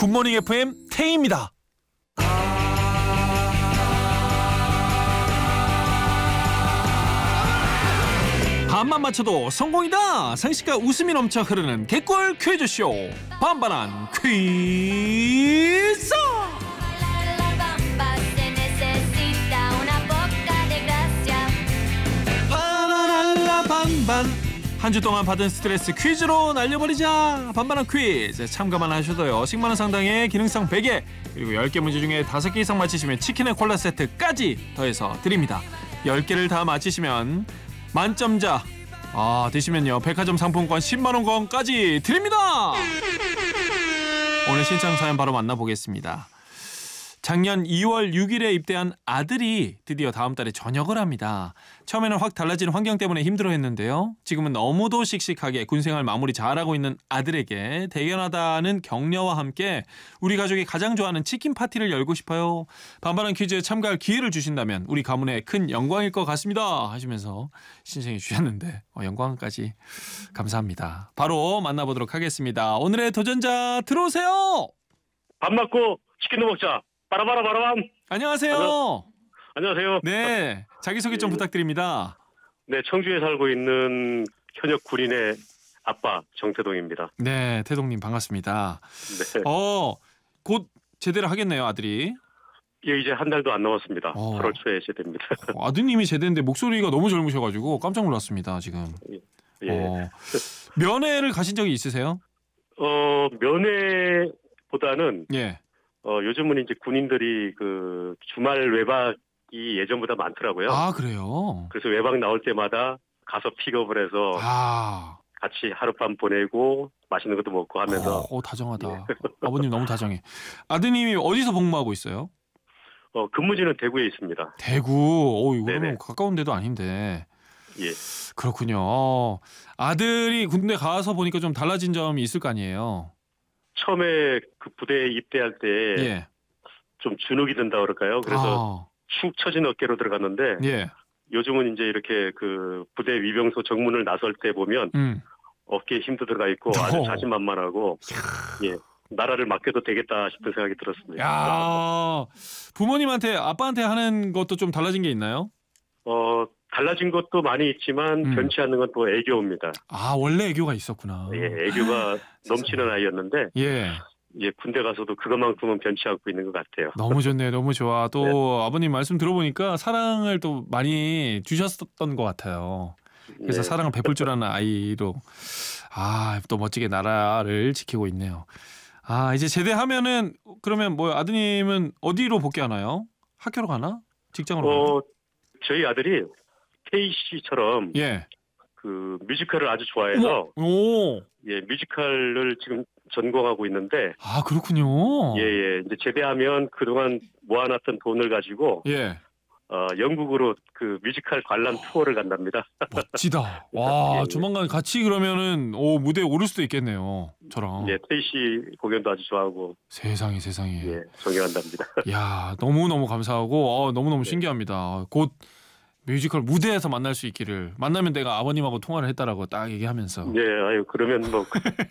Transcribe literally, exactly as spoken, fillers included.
굿모닝 에프엠 태희입니다. 반만 맞춰도 성공이다. 상식과 웃음이 넘쳐 흐르는 개꿀 퀴즈쇼 반반한 퀴즈. 바나날라 반반. 한 주 동안 받은 스트레스 퀴즈로 날려버리자. 반반한 퀴즈. 참가만 하셔도요 십만 원 상당의 기능성 베개 그리고 열 개 문제 중에 다섯 개 이상 맞히시면 치킨의 콜라 세트까지 더해서 드립니다. 열 개를 다 맞히시면 만점자 아 되시면요 백화점 상품권 십만 원권까지 드립니다. 오늘 신청 사연 바로 만나보겠습니다. 작년 이월 육일에 입대한 아들이 드디어 다음 달에 전역을 합니다. 처음에는 확 달라진 환경 때문에 힘들어했는데요. 지금은 너무도 씩씩하게 군생활 마무리 잘하고 있는 아들에게 대견하다는 격려와 함께 우리 가족이 가장 좋아하는 치킨 파티를 열고 싶어요. 반반한 퀴즈에 참가할 기회를 주신다면 우리 가문의 큰 영광일 것 같습니다. 하시면서 신청해 주셨는데 어, 영광까지 감사합니다. 바로 만나보도록 하겠습니다. 오늘의 도전자 들어오세요. 밥 먹고 치킨도 먹자. 바라바라 바라밤. 안녕하세요. 안녕. 안녕하세요. 네, 자기소개 좀 네. 부탁드립니다. 네, 청주에 살고 있는 현역 군인의 아빠 정태동입니다. 네, 태동님 반갑습니다. 네. 어, 곧 제대를 하겠네요, 아들이. 예, 이제 한 달도 안 남았습니다. 어. 팔월 초에 제대입니다. 어, 아드님이 제대인데 목소리가 너무 젊으셔가지고 깜짝 놀랐습니다, 지금. 예. 어, 면회를 가신 적이 있으세요? 어, 면회보다는 예. 어, 요즘은 이제 군인들이 그 주말 외박이 예전보다 많더라고요. 아, 그래요? 그래서 외박 나올 때마다 가서 픽업을 해서 아, 같이 하룻밤 보내고 맛있는 것도 먹고 하면서 어, 어, 다정하다. 예. 아버님 너무 다정해. 아드님이 어디서 복무하고 있어요? 어, 근무지는 대구에 있습니다. 대구. 오, 이거 네네. 가까운 데도 아닌데. 예. 그렇군요. 어, 아들이 군대 가서 보니까 좀 달라진 점이 있을 거 아니에요? 처음에 그 부대에 입대할 때 좀 예. 주눅이 든다 그럴까요? 그래서 축 처진 어깨로 들어갔는데 아, 예. 요즘은 이제 이렇게 그 부대 위병소 정문을 나설 때 보면 음. 어깨에 힘도 들어가 있고 아주 어. 자신만만하고 예 나라를 맡겨도 되겠다 싶은 생각이 들었습니다. 야, 부모님한테 아빠한테 하는 것도 좀 달라진 게 있나요? 어 달라진 것도 많이 있지만 음. 변치 않는 건 또 애교입니다. 아, 원래 애교가 있었구나. 예, 애교가 넘치는 아이였는데 예. 예 군대 가서도 그것만큼은 변치 않고 있는 것 같아요. 너무 좋네요. 너무 좋아. 또 네. 아버님 말씀 들어보니까 사랑을 또 많이 주셨었던 것 같아요. 그래서 예. 사랑을 베풀 줄 아는 아이로 아, 또 멋지게 나라를 지키고 있네요. 아, 이제 제대하면은 그러면 뭐 아드님은 어디로 복귀하나요? 학교로 가나? 직장으로 가나? 어 저희 아들이 태희 씨처럼 예. 그 뮤지컬을 아주 좋아해서 오. 예 뮤지컬을 지금 전공하고 있는데 아, 그렇군요. 예예 이제 제대하면 그동안 모아놨던 돈을 가지고 예. 어 영국으로 그 뮤지컬 관람 투어를 간답니다. 멋지다. 와, 예, 예. 조만간 같이 그러면은 오, 무대에 오를 수도 있겠네요. 저랑. 예 태희 씨 공연도 아주 좋아하고 세상에 세상에. 예 존경한답니다. 야, 너무너무 감사하고 어, 너무너무 네. 신기합니다. 곧 뮤지컬 무대에서 만날 수 있기를. 만나면 내가 아버님하고 통화를 했다라고 딱 얘기하면서. 예 아유 그러면 뭐